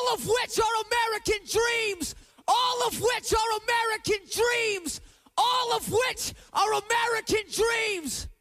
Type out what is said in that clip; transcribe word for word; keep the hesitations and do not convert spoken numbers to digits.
all of which are American dreams, all of which are American dreams, all of which are American dreams.